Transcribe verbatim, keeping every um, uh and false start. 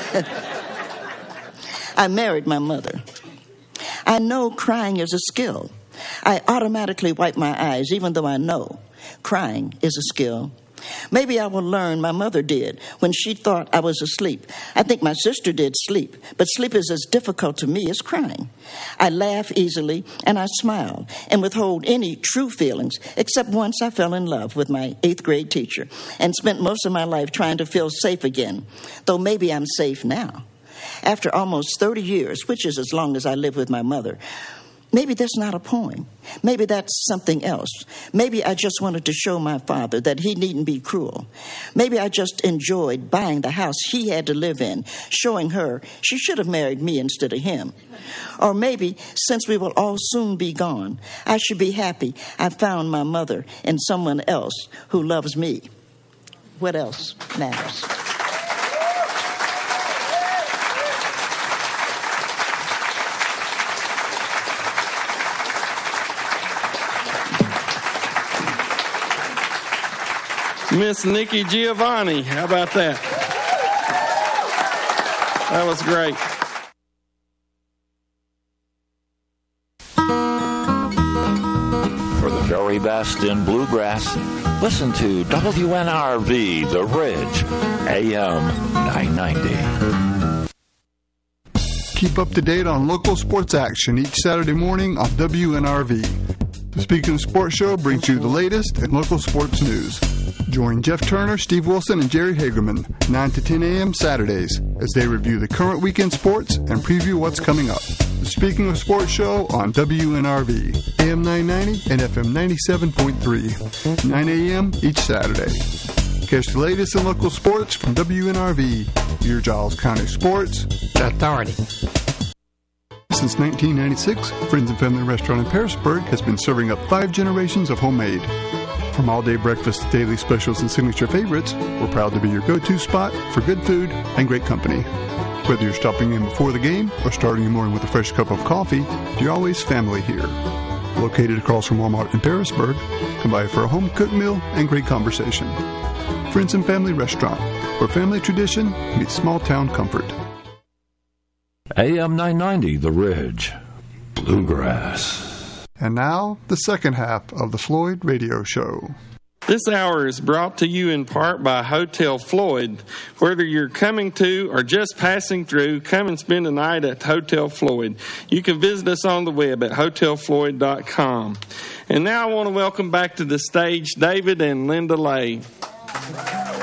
I married my mother. I know crying is a skill. I automatically wipe my eyes, even though I know crying is a skill. Maybe I will learn my mother did when she thought I was asleep. I think my sister did sleep, but sleep is as difficult to me as crying. I laugh easily and I smile and withhold any true feelings, except once I fell in love with my eighth grade teacher and spent most of my life trying to feel safe again, though maybe I'm safe now. After almost thirty years, which is as long as I lived with my mother, maybe that's not a poem. Maybe that's something else. Maybe I just wanted to show my father that he needn't be cruel. Maybe I just enjoyed buying the house he had to live in, showing her she should have married me instead of him. Or maybe, since we will all soon be gone, I should be happy I found my mother in someone else who loves me. What else matters? Miss Nikki Giovanni, how about that? That was great. For the very best in bluegrass, listen to W N R V, The Ridge, A M nine ninety. Keep up to date on local sports action each Saturday morning on W N R V. The Speaking of Sports show brings you the latest in local sports news. Join Jeff Turner, Steve Wilson, and Jerry Hagerman, nine to ten a.m. Saturdays, as they review the current weekend sports and preview what's coming up. The Speaking of Sports show on W N R V, A M nine ninety and F M ninety-seven point three, nine a.m. each Saturday. Catch the latest in local sports from W N R V, your Giles County Sports Authority. Since nineteen ninety-six, Friends and Family Restaurant in Parisburg has been serving up five generations of homemade. From all-day breakfast to daily specials and signature favorites, we're proud to be your go-to spot for good food and great company. Whether you're stopping in before the game or starting your morning with a fresh cup of coffee, you're always family here. Located across from Walmart in Parisburg, come by for a home-cooked meal and great conversation. Friends and Family Restaurant, where family tradition meets small-town comfort. A M nine ninety, The Ridge, Bluegrass. And now, the second half of the Floyd Radio Show. This hour is brought to you in part by Hotel Floyd. Whether you're coming to or just passing through, come and spend a night at Hotel Floyd. You can visit us on the web at hotel floyd dot com. And now I want to welcome back to the stage David and Linda Lay.